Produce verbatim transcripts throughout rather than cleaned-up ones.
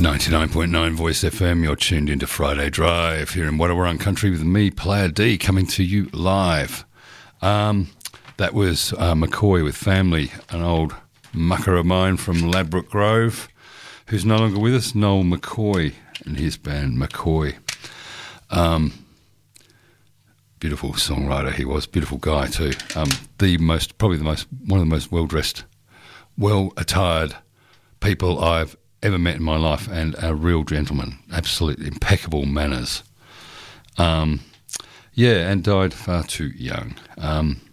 ninety-nine point nine Voice F M, you're tuned into Friday Drive here in Wadawurrung Country with me, Player D, coming to you live. Um, that was uh, McCoy with Family, an old mucker of mine from Ladbroke Grove, who's no longer with us, Noel McCoy and his band McCoy. Um, beautiful songwriter he was, beautiful guy too. Um, the most, probably the most, one of the most well-dressed, well-attired people I've ever met in my life, and a real gentleman, absolutely impeccable manners. Um, yeah, and died far too young. Um,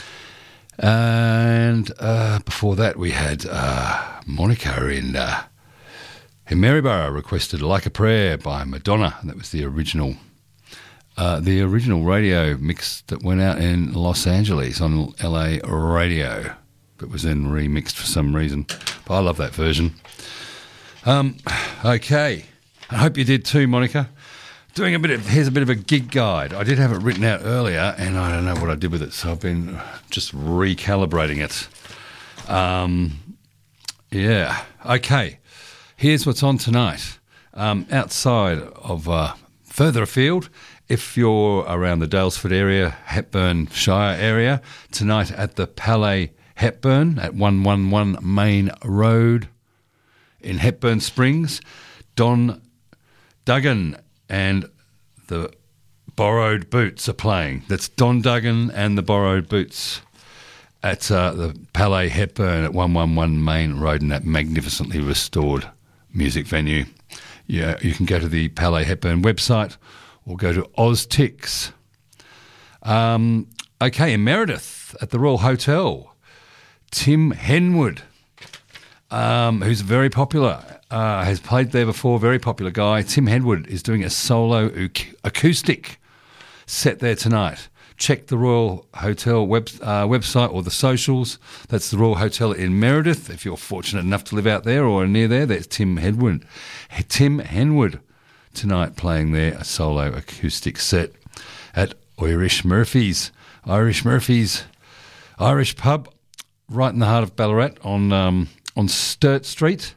and uh, before that, we had uh, Monica in uh, in Maryborough requested "Like a Prayer" by Madonna. That was the original, uh, the original radio mix that went out in Los Angeles on L A radio. It was then remixed for some reason, but I love that version. Um, okay, I hope you did too, Monica. Doing a bit of, here's a bit of a gig guide. I did have it written out earlier, and I don't know what I did with it, so I've been just recalibrating it. Um, yeah, okay. Here's what's on tonight. Um, outside of, uh, further afield, if you're around the Dalesford area, Hepburn Shire area, tonight at the Palais Hepburn at one eleven Main Road, in Hepburn Springs, Don Duggan and the Borrowed Boots are playing. That's Don Duggan and the Borrowed Boots at uh, the Palais Hepburn at one eleven Main Road in that magnificently restored music venue. Yeah, you can go to the Palais Hepburn website or go to Oztix. Um, okay, in Meredith at the Royal Hotel, Tim Henwood, Um, who's very popular, uh, has played there before, very popular guy. Tim Henwood is doing a solo ac- acoustic set there tonight. Check the Royal Hotel web, uh, website or the socials. That's the Royal Hotel in Meredith. If you're fortunate enough to live out there or near there, that's Tim Henwood. Tim Henwood tonight playing there, a solo acoustic set at Irish Murphy's. Irish Murphy's Irish pub right in the heart of Ballarat on... Um, on Sturt Street,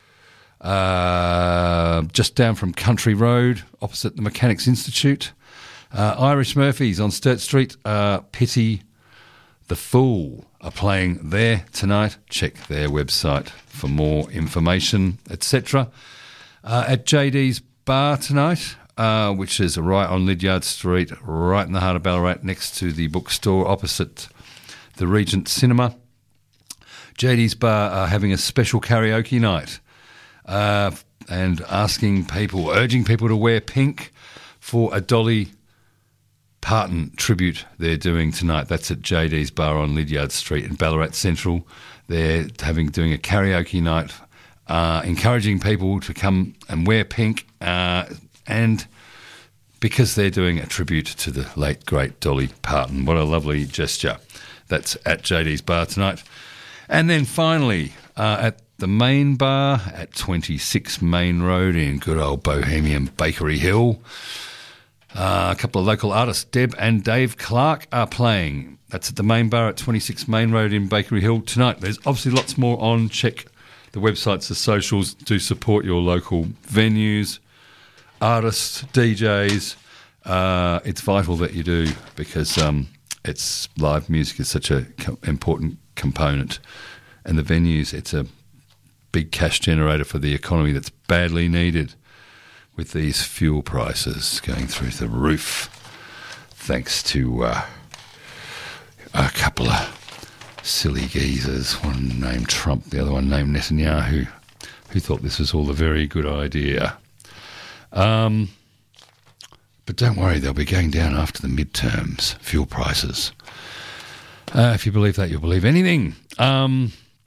uh, just down from Country Road, opposite the Mechanics Institute. Uh, Irish Murphys on Sturt Street, uh, Pity the Fool are playing there tonight. Check their website for more information, et cetera. Uh, at J D's Bar tonight, uh, which is right on Lydiard Street, right in the heart of Ballarat, next to the bookstore opposite the Regent Cinema. J D's Bar are having a special karaoke night uh, and asking people, urging people to wear pink for a Dolly Parton tribute they're doing tonight. That's at J D's Bar on Lydiard Street in Ballarat Central. They're having doing a karaoke night, uh, encouraging people to come and wear pink, uh, and because they're doing a tribute to the late, great Dolly Parton. What a lovely gesture. That's at J D's Bar tonight. And then finally, uh, at the main bar at twenty-six Main Road in good old Bohemian Bakery Hill, uh, a couple of local artists, Deb and Dave Clark, are playing. That's at the main bar at twenty-six Main Road in Bakery Hill tonight. There's obviously lots more on. Check the websites, the socials, to support your local venues, artists, D Js. Uh, it's vital that you do, because um, it's live music is such an co- important component, and the venues, it's a big cash generator for the economy that's badly needed with these fuel prices going through the roof, thanks to uh, a couple of silly geezers, one named Trump, the other one named Netanyahu, who thought this was all a very good idea. Um, but don't worry, they'll be going down after the midterms, fuel prices. Uh, if you believe that, you'll believe anything. Um,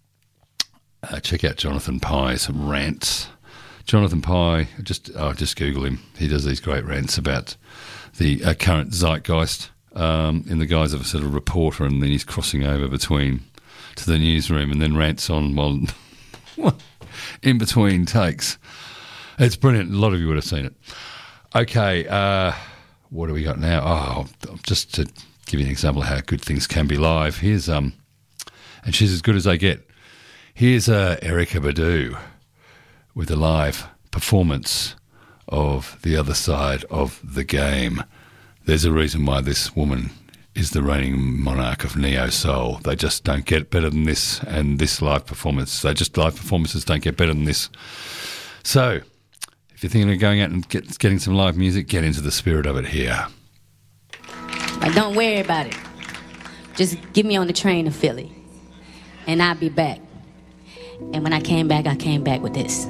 uh, check out Jonathan Pye's rants. Jonathan Pye, just oh, just Google him. He does these great rants about the uh, current zeitgeist um, in the guise of a sort of reporter, and then he's crossing over between to the newsroom and then rants on while in between takes. It's brilliant. A lot of you would have seen it. Okay, uh, what do we got now? Oh, just to give you an example of how good things can be live. Here's um, and she's as good as they get. Here's uh, Erykah Badu with a live performance of The Other Side of the Game. There's a reason why this woman is the reigning monarch of Neo Soul. They just don't get better than this, and this live performance, they just live performances don't get better than this. So, if you're thinking of going out and get, getting some live music, get into the spirit of it here. But don't worry about it. Just get me on the train to Philly, and I'll be back. And when I came back, I came back with this.